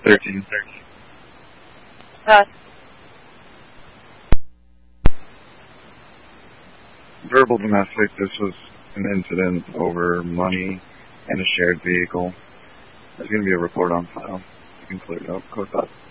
13. Pass. Verbal domestic. This was an incident over money and a shared vehicle. There's going to be a report on file. You can clear it up. Code up.